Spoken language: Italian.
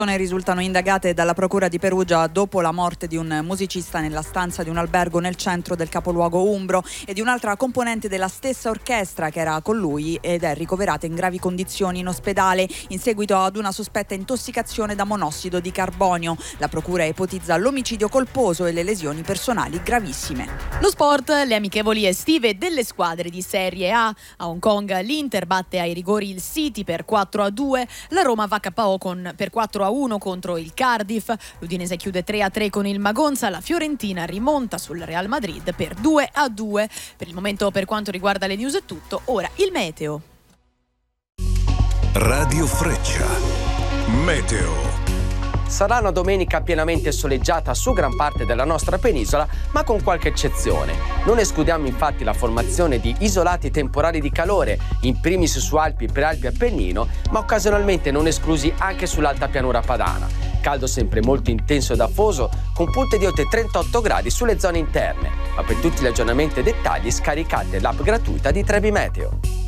Risultano indagate dalla Procura di Perugia dopo la morte di un musicista nella stanza di un albergo nel centro del capoluogo umbro e di un'altra componente della stessa orchestra che era con lui ed è ricoverata in gravi condizioni in ospedale in seguito ad una sospetta intossicazione da monossido di carbonio. La Procura ipotizza l'omicidio colposo e le lesioni personali gravissime. Lo sport, le amichevoli estive delle squadre di Serie A. A Hong Kong l'Inter batte ai rigori il City per 4-2, la Roma va KO per 4-1 contro il Cardiff, l'Udinese chiude 3-3 con il Magonza, la Fiorentina rimonta sul Real Madrid per 2-2. Per il momento, per quanto riguarda le news è tutto, ora il meteo. Radio Freccia Meteo. Sarà una domenica pienamente soleggiata su gran parte della nostra penisola, ma con qualche eccezione. Non escludiamo infatti la formazione di isolati temporali di calore, in primis su Alpi, Prealpi e Appennino, ma occasionalmente non esclusi anche sull'alta pianura padana. Caldo sempre molto intenso ed afoso, con punte di oltre 38 gradi sulle zone interne. Ma per tutti gli aggiornamenti e dettagli scaricate l'app gratuita di Trebi Meteo.